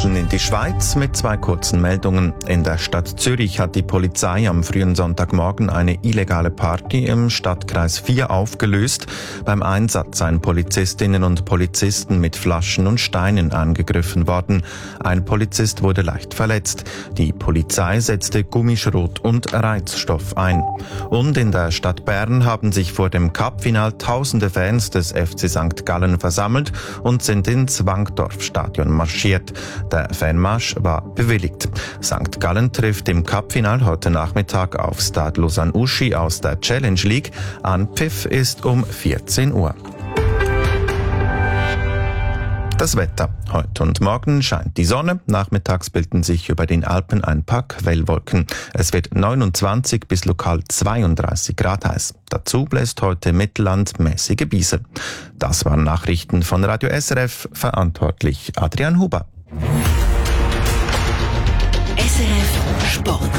wechseln in die Schweiz mit 2 kurzen Meldungen. In der Stadt Zürich hat die Polizei am frühen Sonntagmorgen eine illegale Party im Stadtkreis 4 aufgelöst. Beim Einsatz seien Polizistinnen und Polizisten mit Flaschen und Steinen angegriffen worden. Ein Polizist wurde leicht verletzt. Die Polizei setzte Gummischrot und Reizstoff ein. Und in der Stadt Bern haben sich vor dem Cup-Final tausende Fans des FC St. Gallen versammelt und sind ins Wankdorf-Stadion marschiert. Der Fanmarsch war bewilligt. St. Gallen trifft im Cup-Final heute Nachmittag auf Stade Lausanne-Uschi aus der Challenge League. Anpfiff ist um 14 Uhr. Das Wetter. Heute und morgen scheint die Sonne. Nachmittags bilden sich über den Alpen ein paar Quellwolken. Es wird 29 bis lokal 32 Grad heiß. Dazu bläst heute mittellandmäßige Brise. Das waren Nachrichten von Radio SRF. Verantwortlich Adrian Huber. SRF Sport.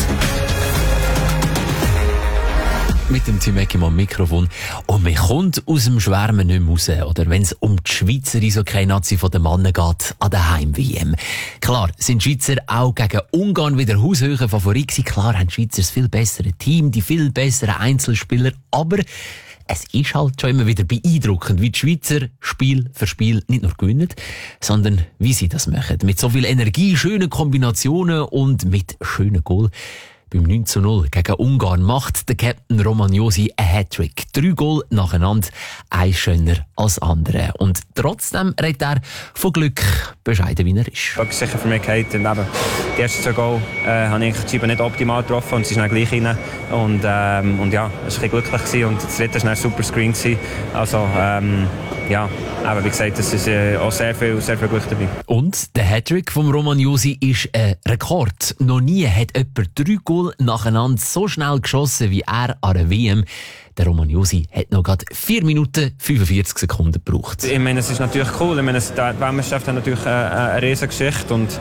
Mit dem Tim Eckim am Mikrofon. Und man kommt aus dem Schwärmen nicht mehr raus, oder? Wenn es um die Schweizer Eishockey-Nazi von den Männern geht, an der Heim-WM. Klar, sind die Schweizer auch gegen Ungarn wieder haushöher Favorit gewesen. Klar haben die Schweizer das viel bessere Team, die viel besseren Einzelspieler. Aber es ist halt schon immer wieder beeindruckend, wie die Schweizer Spiel für Spiel nicht nur gewinnen, sondern wie sie das machen. Mit so viel Energie, schönen Kombinationen und mit schönen Goal. Beim 9:0 gegen Ungarn macht der Captain Romagnosi einen Hattrick. 3 Goal nacheinander, ein schöner als andere. Und trotzdem redet er von Glück, bescheiden wie er ist. Das ist sicher für mich gehalten. Die ersten 2 Goal habe ich die Scheibe nicht optimal getroffen und sie ist dann gleich rein. Und ja, es war ein bisschen glücklich gewesen. Und das dritte war ein super Screen gewesen. Also, ja, aber wie gesagt, es ist auch sehr viel Glück dabei. Und der Hattrick vom Romagnosi ist ein Rekord. Noch nie hat jemand 3 Goal nacheinander so schnell geschossen wie er an der WM. Der Romagnosi hat noch gerade 4 Minuten 45 Sekunden gebraucht. Ich meine, es ist natürlich cool. Ich meine, die Weltmeisterschaft hat natürlich eine riesige Geschichte und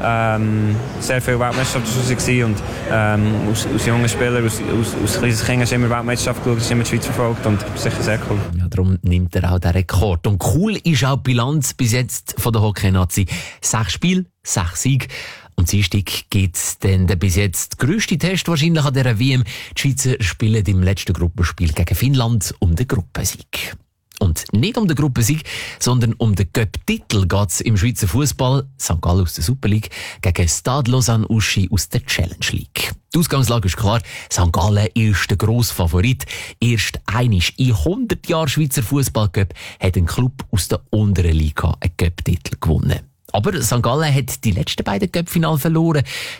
sehr viele Weltmeisterschaften waren. Und aus jungen Spielern, aus kleines Kind hast du immer Weltmeisterschaft geschaut, hast immer die Schweiz verfolgt und das ist sicher sehr cool. Ja, darum nimmt er auch den Rekord. Und cool ist auch die Bilanz bis jetzt von der Hockey-Nazi. 6 Spiele, 6 Siege. Und Dienstag gibt's dann den bis jetzt grössten Test wahrscheinlich an dieser WM. Die Schweizer spielen im letzten Gruppenspiel gegen Finnland um den Gruppensieg. Und nicht um den Gruppensieg, sondern um den Cup-Titel geht's im Schweizer Fußball. St. Gallen aus der Super League gegen Stade Lausanne-Uschi aus der Challenge League. Die Ausgangslage ist klar. St. Gallen ist der grosse Favorit. Erst einmal in 100 Jahren Schweizer Fußballcup hat ein Club aus der unteren Liga einen Cup-Titel gewonnen. Aber St. Gallen hat die letzten beiden Cup-Finale verloren.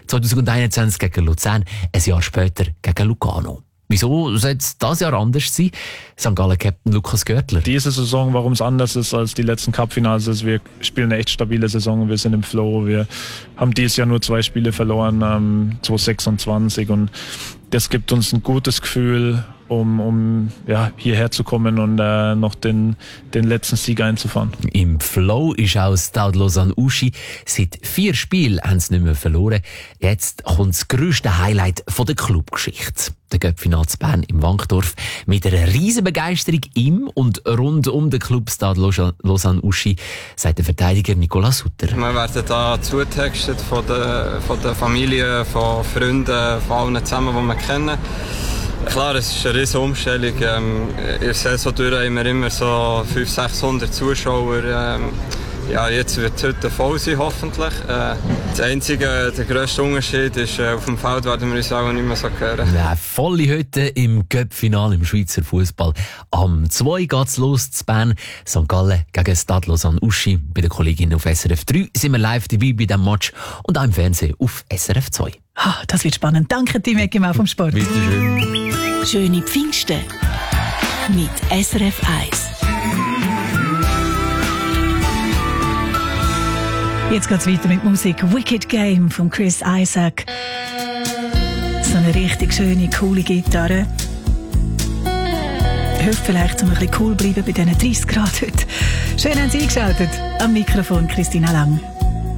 2021 gegen Luzern, ein Jahr später gegen Lugano. Wieso soll es dieses Jahr anders sein? St. Gallen-Captain Lukas Görtler. Diese Saison, warum es anders ist als die letzten Cup-Finals, ist, wir spielen eine echt stabile Saison, wir sind im Flow, wir haben dieses Jahr nur 2 Spiele verloren, 2026 und das gibt uns ein gutes Gefühl, um hierher zu kommen und noch den letzten Sieg einzufahren. Im Flow ist auch Stade Lausanne-Uschi. Seit 4 Spielen haben sie nicht mehr verloren. Jetzt kommt das grösste Highlight von der Clubgeschichte. Der Cup-Final zu Bern im Wankdorf mit einer riesen Begeisterung im und rund um den Club Stade Lausanne-Uschi, sagt der Verteidiger Nicolas Sutter. Wir werden hier zugetextet von der Familie, von Freunden, von allen zusammen, die wir kennen. Klar, es ist eine riesige Umstellung. In der Saison durch haben wir immer so 500-600 Zuschauer. Ja, jetzt wird es heute voll sein, hoffentlich. Der grösste Unterschied ist, auf dem Feld werden wir uns auch nicht mehr so hören. Ja, volle Hütte im Cup-Final im Schweizer Fußball. Am 2 geht's los zu Bern. St. Gallen gegen Stade Lausanne-Uschi. Bei den Kolleginnen auf SRF 3 sind wir live dabei bei diesem Match und auch im Fernsehen auf SRF 2. Das wird spannend. Danke, Tim Eckim, auch vom Sport. Bitte schön. Schöne Pfingsten mit SRF 1. Jetzt geht's weiter mit Musik. Wicked Game von Chris Isaak. So eine richtig schöne, coole Gitarre. Hilft vielleicht, um ein bisschen cool zu bleiben bei diesen 30 Grad heute. Schön haben Sie eingeschaltet. Am Mikrofon Christina Lang.